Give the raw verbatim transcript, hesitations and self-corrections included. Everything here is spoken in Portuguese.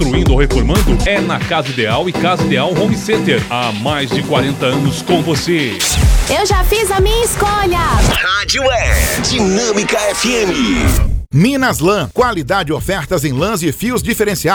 construindo ou reformando? É na Casa Ideal e Casa Ideal Home Center. Há mais de quarenta anos com você. Eu já fiz a minha escolha. Rádio é Dinâmica F M. Minas Lã, qualidade e ofertas em lãs e fios diferenciados.